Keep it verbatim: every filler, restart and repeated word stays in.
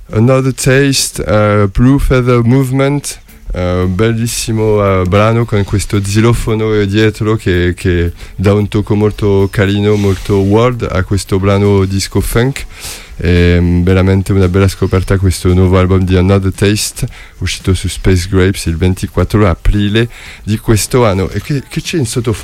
Another Taste, uh, Blue Feather Movement, uh, bellissimo uh, brano con questo xilofono dietro che, che dà un tocco molto carino, molto world a questo brano disco funk. E veramente una bella scoperta questo nuovo album di Another Taste, uscito su Space Grapes il ventiquattro aprile di questo anno. E che, che c'è in sottofondo?